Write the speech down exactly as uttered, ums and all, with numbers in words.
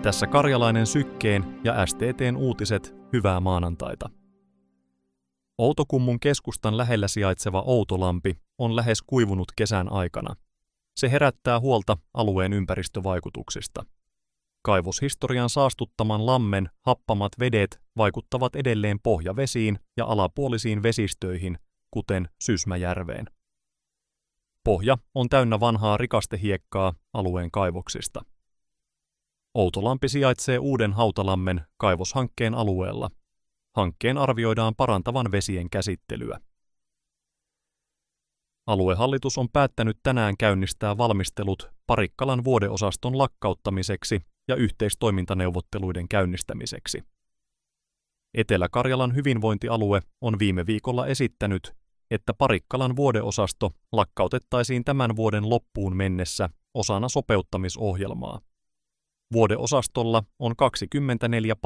Tässä Karjalainen Sykkeen ja S T T:n uutiset, hyvää maanantaita. Outokummun keskustan lähellä sijaitseva Outolampi on lähes kuivunut kesän aikana. Se herättää huolta alueen ympäristövaikutuksista. Kaivoshistorian saastuttaman lammen happamat vedet vaikuttavat edelleen pohjavesiin ja alapuolisiin vesistöihin, kuten Sysmäjärveen. Pohja on täynnä vanhaa rikastehiekkaa alueen kaivoksista. Outolampi sijaitsee Uuden Hautalammen kaivoshankkeen alueella. Hankkeen arvioidaan parantavan vesien käsittelyä. Aluehallitus on päättänyt tänään käynnistää valmistelut Parikkalan vuodeosaston lakkauttamiseksi ja yhteistoimintaneuvotteluiden käynnistämiseksi. Etelä-Karjalan hyvinvointialue on viime viikolla esittänyt, että Parikkalan vuodeosasto lakkautettaisiin tämän vuoden loppuun mennessä osana sopeuttamisohjelmaa. Vuodeosastolla on kaksikymmentäneljä